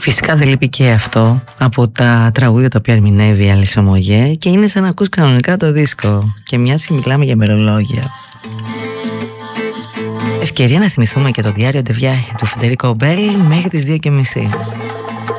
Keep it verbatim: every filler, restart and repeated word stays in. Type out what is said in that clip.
Φυσικά δεν λείπει και αυτό από τα τραγούδια τα οποία ερμηνεύει η Αλίσσα Μογέ και είναι σαν να ακούς κανονικά το δίσκο. Και μοιάζει μιλάμε για μερολόγια. Ευκαιρία να θυμηθούμε και το διάριο de viaje του Φεντερίκο Μπέλ μέχρι τις δύο και μισή.